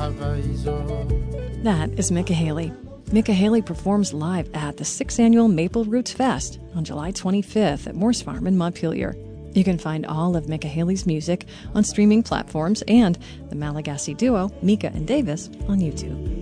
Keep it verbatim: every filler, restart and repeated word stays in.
That is Micah Haley. Micah Haley performs live at the sixth Annual Maple Roots Fest on July twenty-fifth at Morse Farm in Montpelier. You can find all of Micah Haley's music on streaming platforms and the Malagasy duo Mika and Davis on YouTube.